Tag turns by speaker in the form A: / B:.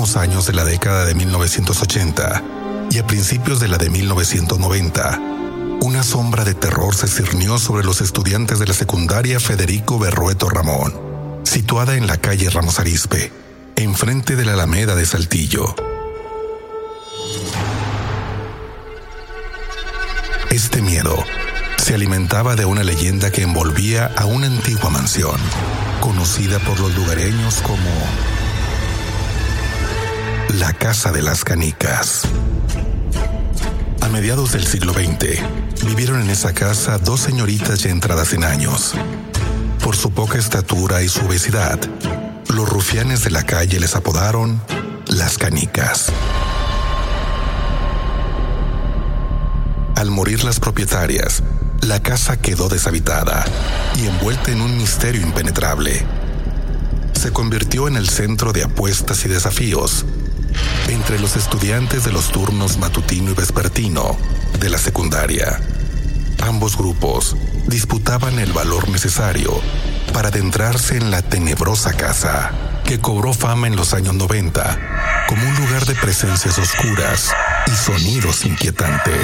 A: años de la década de 1980 y a principios de la de 1990, una sombra de terror se cirnió sobre los estudiantes de la secundaria Federico Berrueto Ramón, situada en la calle Ramos Arizpe, enfrente de la Alameda de Saltillo. Este miedo se alimentaba de una leyenda que envolvía a una antigua mansión, conocida por los lugareños como la Casa de las Canicas. A mediados del siglo XX, vivieron en esa casa dos señoritas ya entradas en años. Por su poca estatura y su obesidad, los rufianes de la calle les apodaron las Canicas. Al morir las propietarias, la casa quedó deshabitada y envuelta en un misterio impenetrable. Se convirtió en el centro de apuestas y desafíos entre los estudiantes de los turnos matutino y vespertino de la secundaria. Ambos grupos disputaban el valor necesario para adentrarse en la tenebrosa casa, que cobró fama en los años 90 como un lugar de presencias oscuras y sonidos inquietantes.